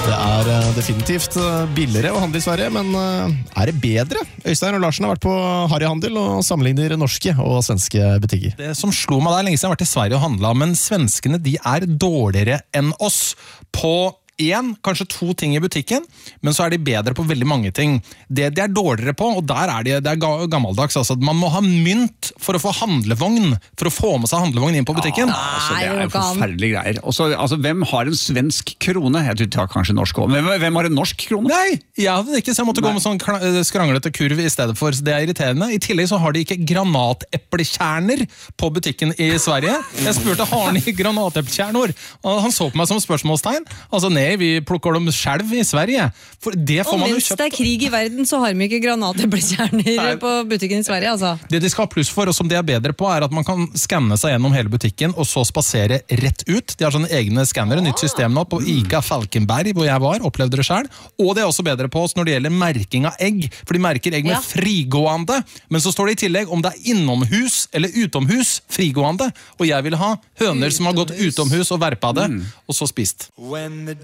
Det definitivt billigere å handle I Sverige, men det bedre? Øystein og Larsen har vært på Harryhandel og sammenligner norske og svenske butikker. Det som slo meg der, lenge siden jeg har vært I Sverige og handlet, men svenskene de dårligere enn oss på kanskje 2 ting I butikken, men så de bedre på veldig mange ting. Det de dårligere på, og der det gammeldags, altså man må ha mynt for å få handlevogn, for å få med seg handlevogn inn på butikken. Ja, altså, det forferdelige greier. Også, altså, hvem har en svensk krone? Jeg tror kanskje norsk også. Hvem har en norsk krone? Nei, jeg hadde det ikke, så jeg måtte gå med sånn skranglete kurv I stedet for. Det irriterende. I tillegg så har de ikke granateplekjerner på butikken I Sverige. Jeg spurte, har de granateplekjerner? Og han så på meg som spørsmålstegn. Altså, nei, vi plukker dem selv I Sverige. For det får man jo kjøpt. Og mens det krig I verden, så har vi ikke granateplekjerner på butikken I Sverige, altså. Det de skal ha pluss for, og som de bedre på, at man kan skanne seg gjennom hele butikken, og så spasere rett ut. De har sånne egne skannere, nytt system nå, på ICA Falkenberg, hvor jeg var, opplevde det selv. Og det også bedre på oss når det gjelder merking av egg, for de merker egg med frigående, men så står det I tillegg om det innomhus eller utomhus frigående, og jeg vil ha høner som har gått utomhus og verpa det, og så spist.